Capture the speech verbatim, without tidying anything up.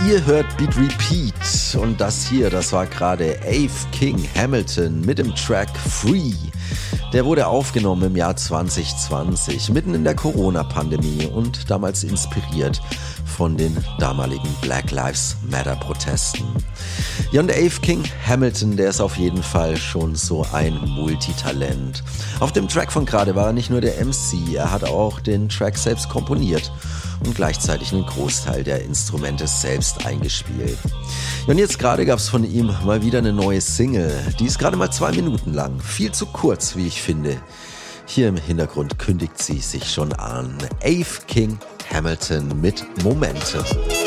Ihr hört Beat Repeat und das hier, das war gerade Ave King Hamilton mit dem Track Free. Der wurde aufgenommen im Jahr zwanzig zwanzig, mitten in der Corona-Pandemie und damals inspiriert von den damaligen Black Lives Matter Protesten. Ja, und Ave King Hamilton, der ist auf jeden Fall schon so ein Multitalent. Auf dem Track von gerade war er nicht nur der M C, er hat auch den Track selbst komponiert und gleichzeitig einen Großteil der Instrumente selbst eingespielt. Ja, und jetzt gerade gab es von ihm mal wieder eine neue Single. Die ist gerade mal zwei Minuten lang. Viel zu kurz, wie ich finde. Hier im Hintergrund kündigt sie sich schon an. Ave King Hamilton mit Momente.